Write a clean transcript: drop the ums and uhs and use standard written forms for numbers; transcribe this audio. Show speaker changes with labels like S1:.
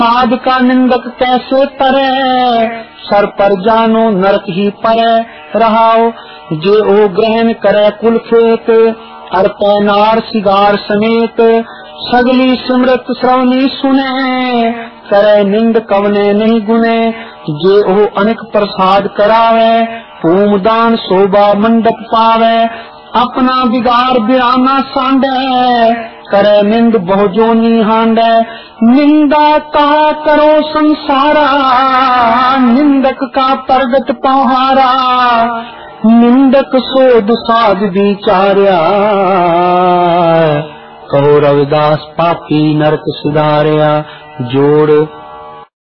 S1: साध का निंदक कैसे तरे, सर पर जानो नरक ही परे रहाओ। जे ओ ग्रहण करे कुल खेत, अर्पै नार सिगार समेत। सगली सिमरत श्रवणी सुने, करे निंद कवने नहीं गुने। जे ओ अनेक प्रसाद करावे, पूम दान शोभा मंडप पावे। अपना बिगाड़ बिराना सांडे, करे निंद बहुजोनी हांडे। निंदा कहा करो संसारा, निंदक का प्रगट पहारा। निंदक शोध साध विचार्या, कहो रविदास पापी नरक सुधार्या। जोड़